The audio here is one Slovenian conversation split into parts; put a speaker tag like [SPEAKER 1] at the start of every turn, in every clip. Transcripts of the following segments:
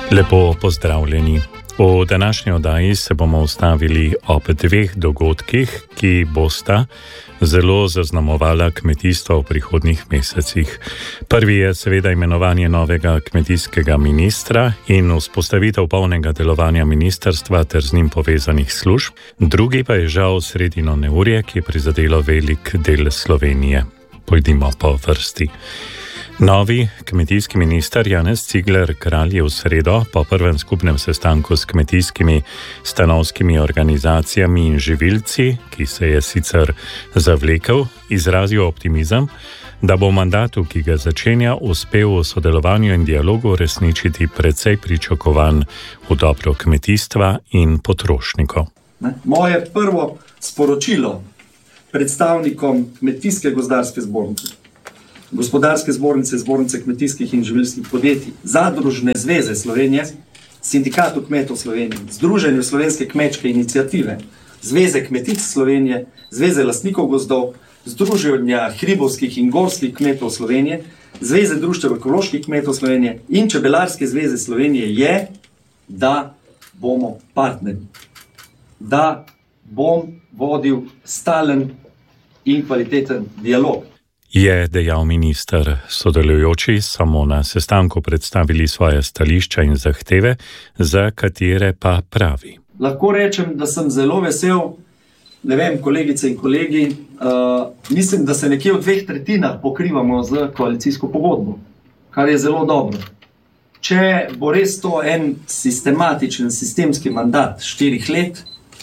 [SPEAKER 1] Lepo pozdravljeni. V današnji oddaji se bomo ustavili ob dveh dogodkih, ki bosta zelo zaznamovala kmetijstvo v prihodnjih mesecih. Prvi je seveda imenovanje novega kmetijskega ministra in vzpostavitev polnega delovanja ministrstva ter z njim povezanih služb. Drugi pa je žal sredino neurje, ki je prizadelo velik del Slovenije. Pojdimo po vrsti. Novi kmetijski minister Janez Cigler Kralj je v sredo po prvem skupnem sestanku s kmetijskimi stanovskimi organizacijami in živilci, ki se je sicer zavlekel, izrazil optimizem, da bo v mandatu, ki ga začenja, uspel v sodelovanju in dialogu uresničiti precej pričakovan v dobro kmetijstva in potrošnikov.
[SPEAKER 2] Moje prvo sporočilo predstavnikom Kmetijske gozdarske zbornice, Gospodarske zbornice, Zbornice kmetijskih in živilskih podjetij, Zadružne zveze Slovenije, Sindikatu kmetov Slovenije, Združenju slovenske kmečke iniciative, Zveze kmetic Slovenije, Zveze lastnikov gozdov, Združenja hribovskih in gorskih kmetov Slovenije, Zveze društev ekoloških kmetov Slovenije in Čebelarske zveze Slovenije je, da bomo partnerji, da bom vodil stalen in kvaliteten dialog.
[SPEAKER 1] Je dejal minister. Sodelujoči samo na sestanku predstavili svoje stališča in zahteve, za katere pa pravi.
[SPEAKER 2] Lahko rečem, da sem zelo vesel, kolegice in kolegi, mislim, da se nekje v 2/3 pokrivamo z koalicijsko pogodbo, kar je zelo dobro. Če bo res to en sistematičen, sistemski mandat 4 let,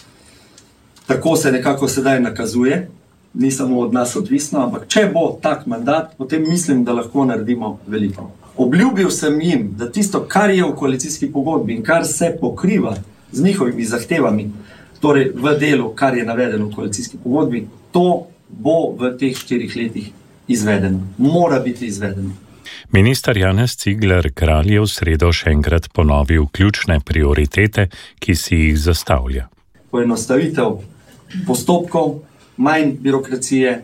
[SPEAKER 2] tako se nekako sedaj nakazuje, ni samo od nas odvisno, ampak če bo tak mandat, potem mislim, da lahko naredimo veliko. Obljubil sem jim, da tisto, kar je v koalicijski pogodbi in kar se pokriva z njihovimi zahtevami, torej v delu, kar je navedeno v koalicijski pogodbi, to bo v teh 4 letih izvedeno. Mora biti izvedeno.
[SPEAKER 1] Minister Janez Cigler Kralj je v sredo še enkrat ponovil ključne prioritete, ki si jih zastavlja.
[SPEAKER 2] Poenostavitev postopkov, manj birokracije,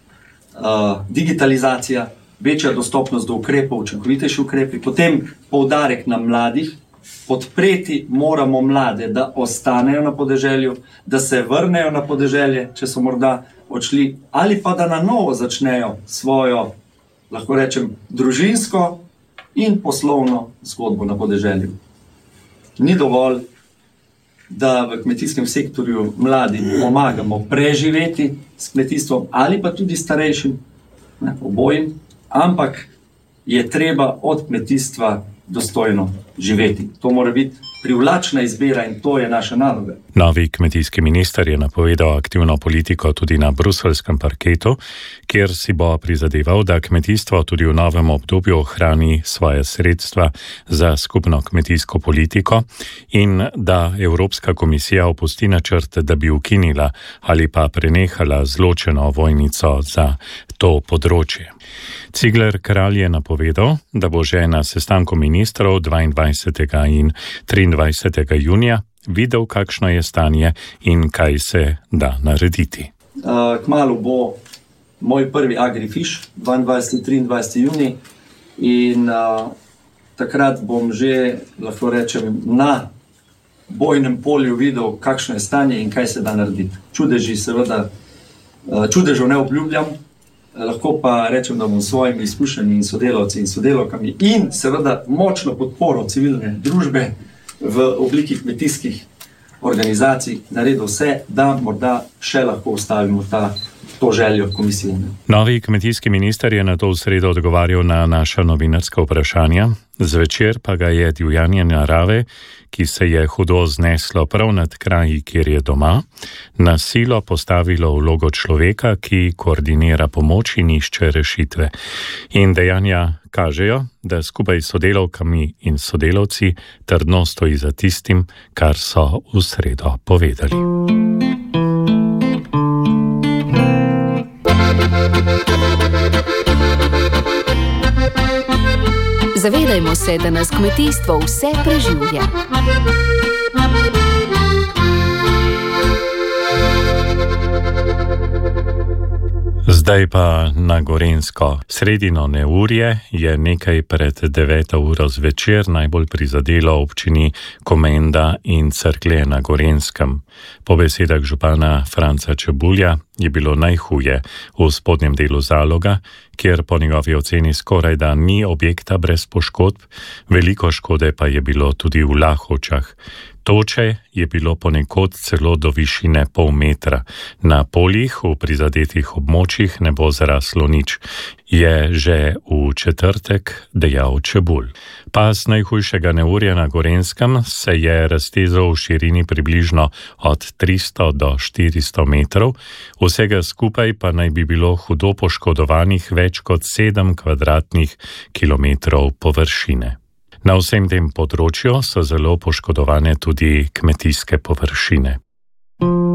[SPEAKER 2] digitalizacija, večja dostopnost do ukrepov, učinkovitejši ukrepi, potem poudarek na mladih, podpreti moramo mlade, da ostanejo na podeželju, da se vrnejo na podeželje, če so morda odšli, ali pa da na novo začnejo svojo, lahko rečem, družinsko in poslovno zgodbo na podeželju. Ni dovolj, da v kmetijskem sektorju mladim pomagamo preživeti s kmetijstvom ali pa tudi starejšim, obojim, ampak je treba od kmetijstva dostojno živeti. To mora biti privlačna izbira in to je naša naloga.
[SPEAKER 1] Novi kmetijski minister je napovedal aktivno politiko tudi na bruseljskem parketu, kjer si bo prizadeval, da kmetijstvo tudi v novem obdobju ohrani svoje sredstva za skupno kmetijsko politiko in da Evropska komisija opusti načrt, da bi ukinila ali pa prenehala zločeno vojnico za to področje. Cigler Kralj je napovedal, da bo že na sestanku ministrov 22. in 23. junija videl, kakšno je stanje in kaj se da narediti.
[SPEAKER 2] Kmalu bo moj prvi Agrifish, 22. 23. junij, in takrat bom že, lahko rečem, na bojnem polju videl, kakšno je stanje in kaj se da narediti. Čudežev ne obljubljam, lahko pa rečem, da bom s svojimi izkušnjami in sodelavci in sodelavkami in seveda močno podporo civilne družbe v obliki kmetijskih organizacij naredil vse, da morda še lahko ustavimo to željo komisije.
[SPEAKER 1] Novi kmetijski minister je na to v sredo odgovarjal na naša novinarska vprašanja. Zvečer pa ga je divjanje narave, ki se je hudo zneslo prav nad kraji, kjer je doma, na silo postavilo vlogo človeka, ki koordinira pomoč in išče rešitve. In dejanja kažejo, da skupaj s sodelavkami in sodelavci trdno stoji za tistim, kar so v sredo povedali.
[SPEAKER 3] Zavedajmo se, da nas kmetijstvo vse preživlja.
[SPEAKER 1] Zdaj pa na Gorenjsko. Sredino neurje je nekaj pred 9. uro zvečer najbolj prizadelo občini Komenda in Cerklje na Gorenskem. Po besedah župana Franca Čebulja je bilo najhuje v spodnjem delu Zaloga, kjer po njegovi oceni skoraj da ni objekta brez poškodb, veliko škode pa je bilo tudi v Lahovčah. Toče je bilo ponekod celo do višine pol metra. Na poljih v prizadetih območjih ne bo zaraslo nič, je že v četrtek dejal Čebulj. Pas najhujšega neurja na Gorenskem se je raztezal v širini približno od 300 do 400 metrov, vsega skupaj pa naj bi bilo hudo poškodovanih več kot 7 kvadratnih kilometrov površine. Na vsem tem področju so zelo poškodovane tudi kmetijske površine.